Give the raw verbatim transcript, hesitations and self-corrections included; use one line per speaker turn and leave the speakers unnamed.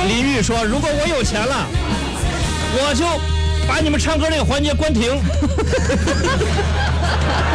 李玉说：“如果我有钱了，我就把你们唱歌这个环节关停。”